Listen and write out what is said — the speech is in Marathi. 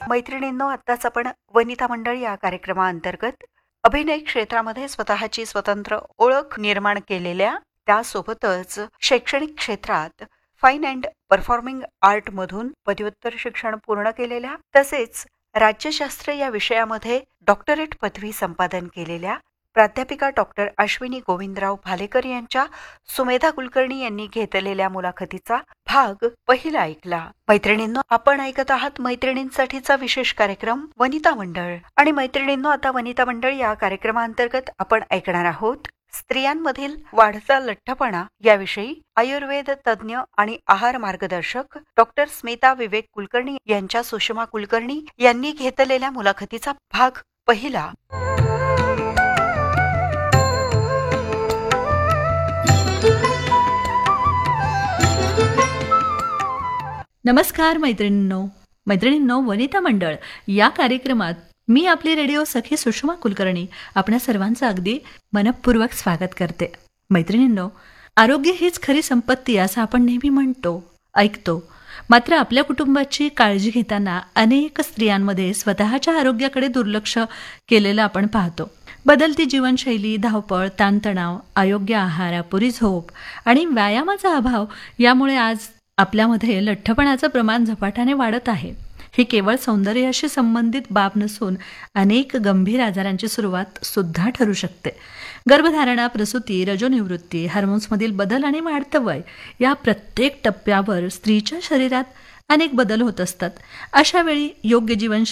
मैत्रिणींनो, आत्ताच आपण वनिता मंडळ या कार्यक्रमाअंतर्गत अभिनय क्षेत्रामध्ये स्वतःची स्वतंत्र ओळख निर्माण केलेल्या, त्यासोबतच शैक्षणिक क्षेत्रात फाईन अँड परफॉर्मिंग आर्ट मधून पदव्युत्तर शिक्षण पूर्ण केलेल्या, तसेच राज्यशास्त्र या विषयामध्ये डॉक्टरेट पदवी संपादन केलेल्या प्राध्यापिका डॉक्टर अश्विनी गोविंदराव भालेकर यांच्या सुमेधा कुलकर्णी यांनी घेतलेल्या मुलाखतीचा भाग पहिला ऐकला. मैत्रिणींनो, आपण ऐकत आहात मैत्रिणींसाठीचा विशेष कार्यक्रम वनिता मंडळ. आणि मैत्रिणींनो, आता वनिता मंडळ या कार्यक्रमाअंतर्गत आपण ऐकणार आहोत स्त्रियांमधील वाढता लठ्ठपणा याविषयी आयुर्वेद तज्ज्ञ आणि आहार मार्गदर्शक डॉक्टर स्मिता विवेक कुलकर्णी यांच्या सुषमा कुलकर्णी यांनी घेतलेल्या मुलाखतीचा भाग पहिला. नमस्कार मैत्रिणींनो, वनिता मंडळ या कार्यक्रमात मी आपली रेडिओ सखी सुषमा कुलकर्णी आपणा सर्वांचं अगदी मनपूर्वक स्वागत करते. मैत्रिणींनो, आरोग्य हीच खरी संपत्ती असं आपण नेहमी म्हणतो, ऐकतो. मात्र आपल्या कुटुंबाची काळजी घेताना अनेक स्त्रियांमध्ये स्वतःच्या आरोग्याकडे दुर्लक्ष केलेलं आपण पाहतो. बदलती जीवनशैली, धावपळ, ताणतणाव, अयोग्य आहार, अपुरी झोप आणि व्यायामाचा अभाव यामुळे आज आपल्यामध्ये लठ्ठपणाचं प्रमाण झपाट्याने वाढत आहे. ही केवळ सौंदर्याशी संबंधित बाब नसून अनेक गंभीर आजारांची सुरुवात सुद्धा ठरू शकते. गर्भधारणा, प्रसूती, रजोनिवृत्ती, हार्मोन्समधील बदल आणि वाढतं वय या प्रत्येक टप्प्यावर स्त्रीच्या शरीरात अनेक बदल होत असतात. अशा वेळी योग्य जीवन